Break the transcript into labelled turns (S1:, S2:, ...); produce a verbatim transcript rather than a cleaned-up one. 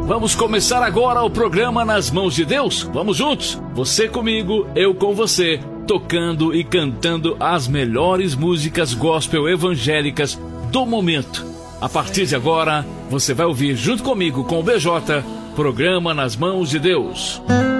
S1: Vamos começar agora o programa Nas Mãos de Deus. Vamos juntos? Você comigo, eu com você, tocando e cantando as melhores músicas gospel evangélicas do momento. A partir de agora, você vai ouvir junto comigo com o B J, programa Nas Mãos de Deus.